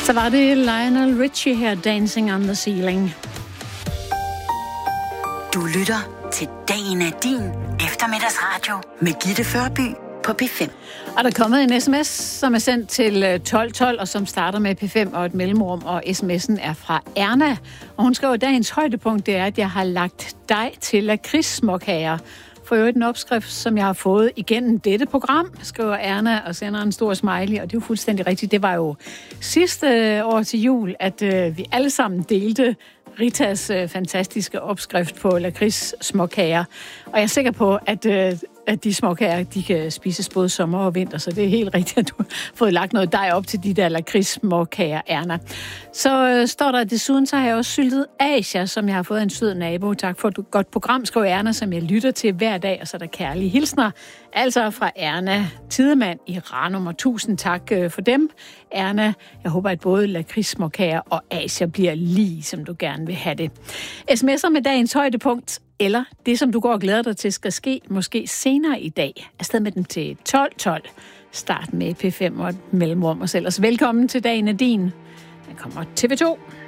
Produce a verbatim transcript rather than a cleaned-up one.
Så var det Lionel Richie her, Dancing on the Ceiling. Du lytter til Dagen er din eftermiddagsradio med Gitte Førby på P fem. Og der er kommet en sms, som er sendt til tolv tolv, og som starter med P fem og et mellemrum, og sms'en er fra Erna. Og hun skriver, at dagens højdepunkt det er, at jeg har lagt dig til lakridssmåkager. For øvrigt en opskrift, som jeg har fået igennem dette program, skriver Erna og sender en stor smiley, og det er jo fuldstændig rigtigt. Det var jo sidste år til jul, at øh, vi alle sammen delte Ritas øh, fantastiske opskrift på lakridssmåkager. Og jeg er sikker på, at, øh, at de småkager, de kan spises både sommer og vinter, så det er helt rigtigt, at du har fået lagt noget dej op til de der lakridssmåkager, Erna. Så øh, står der desuden, så har jeg også syltet Asia, som jeg har fået en sød nabo. Tak for et godt program, skriver Erna, som jeg lytter til hver dag, og så er der kærlige hilsner. Altså fra Erna Tidemand i Ranum, og tusind tak øh, for dem, Erna. Jeg håber, at både lakridssmåkager og Asia bliver lige, som du gerne vil have det. Sms'er med dagens højdepunkt, eller det, som du går og glæder dig til, skal ske måske senere i dag. Afsted med den til tolv tolv. Start med P fem og et mellemrum os ellers. Velkommen til Dagen er din. Den kommer T V to.